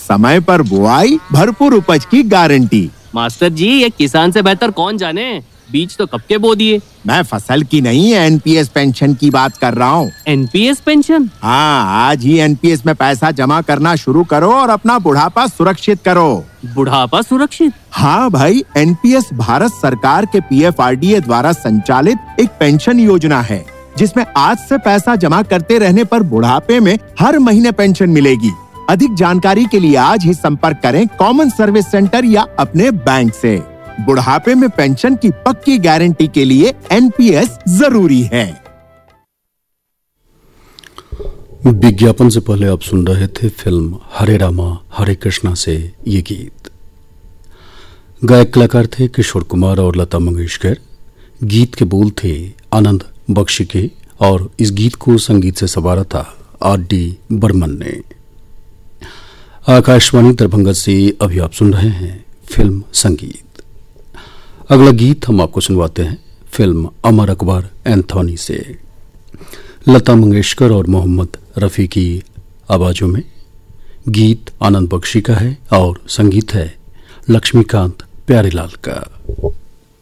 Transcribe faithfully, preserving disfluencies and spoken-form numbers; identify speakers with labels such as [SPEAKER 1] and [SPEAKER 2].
[SPEAKER 1] समय पर बुआई, भरपूर उपज की गारंटी।
[SPEAKER 2] मास्टर जी, ये किसान से बेहतर कौन जाने, बीज तो कब के बो दिए।
[SPEAKER 1] मैं फसल की नहीं, एनपीएस पेंशन की बात कर रहा हूँ।
[SPEAKER 2] NPS pension?
[SPEAKER 1] हाँ, आज ही एनपीएस में पैसा जमा करना शुरू करो और अपना बुढ़ापा सुरक्षित करो।
[SPEAKER 2] बुढ़ापा सुरक्षित?
[SPEAKER 1] हाँ भाई, एनपीएस भारत सरकार के पीएफआरडीए द्वारा संचालित एक पेंशन योजना है, जिसमें आज से पैसा जमा करते रहने पर बुढ़ापे में हर महीने पेंशन मिलेगी। अधिक जानकारी के लिए आज ही संपर्क करें कॉमन सर्विस सेंटर या अपने बैंक से। बुढ़ापे में पेंशन की पक्की गारंटी के लिए एनपीएस जरूरी है।
[SPEAKER 3] विज्ञापन से पहले आप सुन रहे थे फिल्म हरे रामा हरे कृष्णा से ये गीत। गायक कलाकार थे किशोर कुमार और लता मंगेशकर। गीत के बोल थे आनंद बख्शी के और इस गीत को संगीत से संवारा था आर डी बर्मन ने। आकाशवाणी दरभंगा से अभी आप सुन रहे हैं फिल्म संगीत। अगला गीत हम आपको सुनवाते हैं फिल्म अमर अकबर एंथोनी से। लता मंगेशकर और मोहम्मद रफ़ी की आवाजों में गीत आनंद बख्शी का है और संगीत है लक्ष्मीकांत प्यारेलाल का।